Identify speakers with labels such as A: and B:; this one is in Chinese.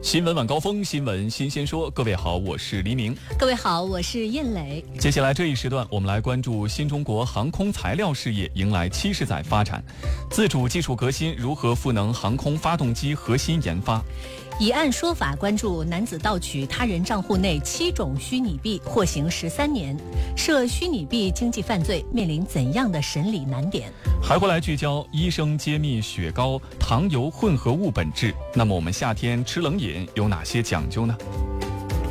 A: 新闻晚高峰，新闻新鲜说。各位好，我是黎明。
B: 各位好，我是燕磊。
A: 接下来这一时段，我们来关注新中国航空材料事业迎来70载发展，自主技术革新如何赋能航空发动机核心研发。
B: 以案说法关注男子盗取他人账户内7种虚拟币，获刑13年，涉虚拟币经济犯罪面临怎样的审理难点？
A: 还会来聚焦医生揭秘雪糕、糖油混合物本质。那么我们夏天吃冷饮有哪些讲究呢？